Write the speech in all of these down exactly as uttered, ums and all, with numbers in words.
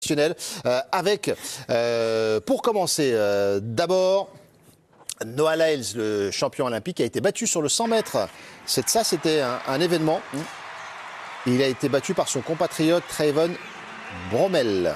exceptionnel euh, avec, euh, pour commencer, euh, d'abord, Noah Lyles, le champion olympique, a été battu sur le cent mètres. C'est, ça, c'était un, un événement. Il a été battu par son compatriote Trayvon Bromell.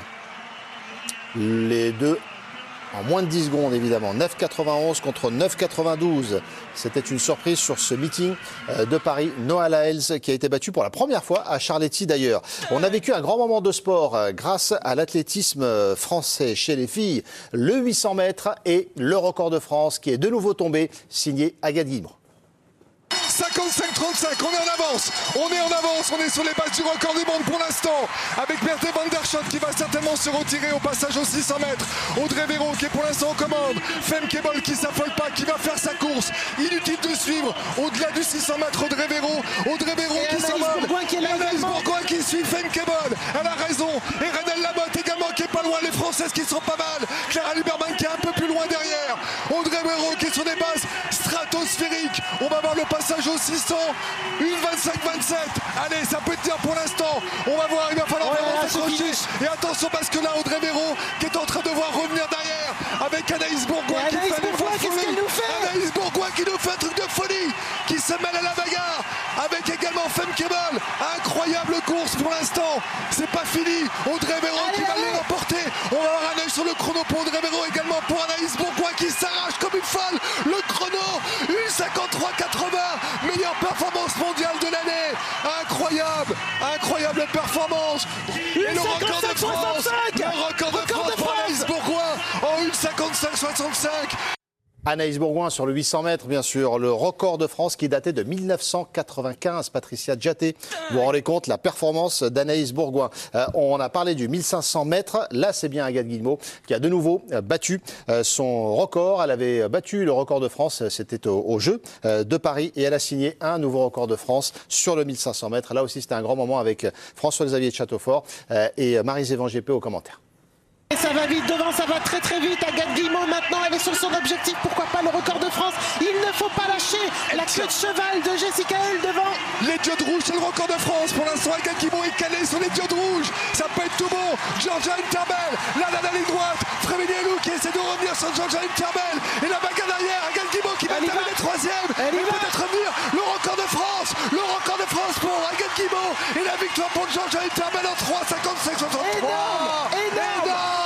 Les deux en moins de dix secondes, évidemment. neuf quatre-vingt-onze contre neuf quatre-vingt-douze. C'était une surprise sur ce meeting de Paris. Noah Lyles qui a été battu pour la première fois à Charletti d'ailleurs. On a vécu un grand moment de sport grâce à l'athlétisme français chez les filles. Le huit cents mètres et le record de France qui est de nouveau tombé, signé Agathe Guillemot. cinquante-cinq trente-cinq, on est en avance, on est en avance, on est sur les bases du record du monde pour l'instant, avec Berthe van der Schot qui va certainement se retirer au passage aux six cents mètres, Audrey Véro qui est pour l'instant aux commandes, Femke Bol qui s'affole pas, qui va faire sa course, inutile de suivre, au-delà du six cents mètres, Audrey Véro, Audrey Véro qui s'emmène, Anaïs Bourgoin qui suit Femke Bol, elle a raison, et Renelle Lamotte également qui est pas loin, les Françaises qui sont pas mal, Clara Luberman qui est un peu plus loin derrière, Audrey Véro qui est sur des bases stratosphériques, on va voir le passage aux six cents, une vingt-cinq vingt-sept. Allez, ça peut tenir pour l'instant. On va voir, il va falloir vraiment s'accrocher. Et attention parce que là, Audrey Véro qui est en train de voir revenir derrière avec Anaïs Bourgoin qui Anaïs fait Bourgoin, qu'est-ce qu'elle nous fait Anaïs Bourgoin qui nous fait un truc de folie, qui se mêle à la bagarre avec également Femke Bol. Incroyable course pour l'instant. C'est pas fini. Audrey Véro allez, qui va allez. l'emporter. On va avoir un œil sur le chrono pour Audrey Véro, également pour Anaïs Bourgoin qui s'arrache comme une folle. Le chrono, une cinquante-trois quatre-vingts. Meilleure performance mondiale de l'année. Incroyable, incroyable performance. Et le record de France, le record de France pour Anaïs Bourgoin en une cinquante-cinq soixante-cinq. Anaïs Bourgoin sur le huit cents mètres, bien sûr, le record de France qui datait de mille neuf cent quatre-vingt-quinze. Patricia Djaté, vous vous rendez compte la performance d'Anaïs Bourgoin. Euh, on a parlé du mille cinq cents mètres. Là, c'est bien Agathe Guillemot qui a de nouveau euh, battu euh, son record. Elle avait battu le record de France, c'était au, au Jeux euh, de Paris, et elle a signé un nouveau record de France sur le mille cinq cents mètres. Là aussi, c'était un grand moment avec François-Xavier de Châteaufort euh, et Marie-Zévan G P aux commentaires. Et ça va vite devant, ça va très très vite. Agathe Guillemot maintenant, elle est sur son objectif. Pourquoi pas le record de France? Il ne faut pas lâcher la queue de cheval de Jessica Hull devant. Les diodes rouges, c'est le record de France. Pour l'instant, Agathe Guillemot est calée sur les diodes rouges. Ça peut être tout bon. Georgia Interbell, là, là, la ligne droite. Frémélie Elou qui essaie de revenir sur Georgia Interbell. Et la bagarre derrière, Agathe Guillemot qui va terminer troisième. Elle va peut-être revenir. Le record de France. Le record de France pour Agathe Guillemot. Et la victoire pour Georgia Interbell en trois cinquante-cinq soixante-trois. Énorme, énorme. Énorme.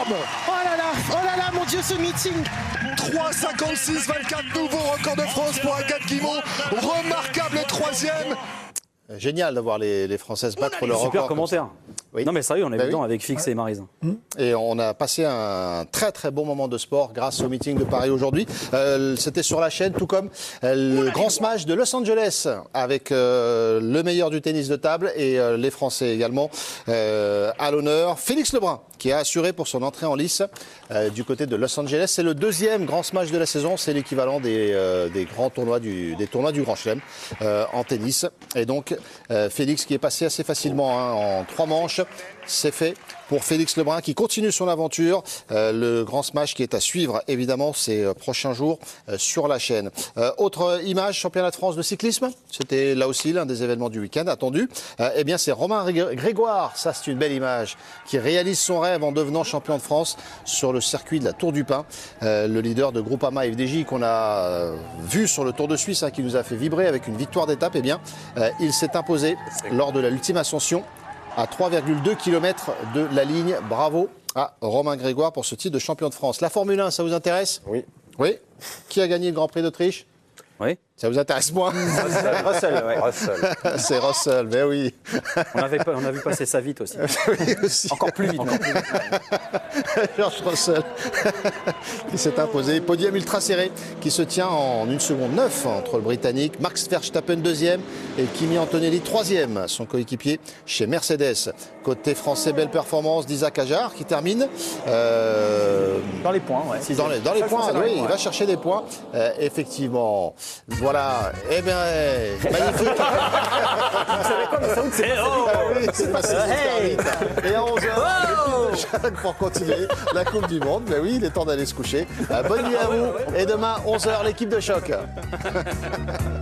Oh là là, oh là là, mon Dieu, ce meeting. trois cinquante-six vingt-quatre, nouveau record de France pour Agathe Guillemot. Remarquable troisième. Génial d'avoir les, les Françaises battre le record. Super commentaire. Oui. Non mais sérieux, on est bah dedans oui. avec Fix et Maryse. Et on a passé un très très bon moment de sport grâce au meeting de Paris aujourd'hui. Euh, C'était sur la chaîne, tout comme euh, le grand smash de Los Angeles avec euh, le meilleur du tennis de table et euh, les Français également euh, à l'honneur. Félix Lebrun qui a assuré pour son entrée en lice euh, du côté de Los Angeles. C'est le deuxième grand smash de la saison. C'est l'équivalent des, euh, des grands tournois du, des tournois du Grand Chelem euh, en tennis. Et donc euh, Félix qui est passé assez facilement hein, en trois manches. C'est fait pour Félix Lebrun qui continue son aventure. Euh, le grand smash qui est à suivre évidemment ces euh, prochains jours euh, sur la chaîne. Euh, autre image, championnat de France de cyclisme. C'était là aussi l'un des événements du week-end attendu. Euh, eh bien c'est Romain Grégoire, ça c'est une belle image, qui réalise son rêve en devenant champion de France sur le circuit de la Tour du Pin. Euh, le leader de Groupama F D J qu'on a euh, vu sur le Tour de Suisse hein, qui nous a fait vibrer avec une victoire d'étape. Eh bien euh, il s'est imposé lors de l'ultime ascension à trois virgule deux kilomètres de la ligne. Bravo à Romain Grégoire pour ce titre de champion de France. La Formule un, ça vous intéresse? Oui. Oui. Qui a gagné le Grand Prix d'Autriche? Oui. Ça vous intéresse moins? Russell, ouais. Russell. C'est Russell, ben oui. On, avait, on a vu passer ça vite aussi. Oui, aussi. Encore plus vite. Encore plus vite. George Russell qui s'est imposé. Podium ultra serré qui se tient en une seconde neuf entre le Britannique Max Verstappen deuxième et Kimi Antonelli troisième, son coéquipier chez Mercedes. Côté français, belle performance d'Isaac Ajar qui termine euh, dans les points, ouais. Dans les, dans les points, oui, il va chercher des points. Euh, effectivement. Voilà. Eh bien, eh, magnifique. Vous savez quoi, mais ça vous c'est oh ah oui, c'est passé hey. super vite. Et à onze heures, oh pour continuer la Coupe du Monde. Mais oui, il est temps d'aller se coucher. Bonne nuit à vous. Et demain, onze heures, l'équipe de choc.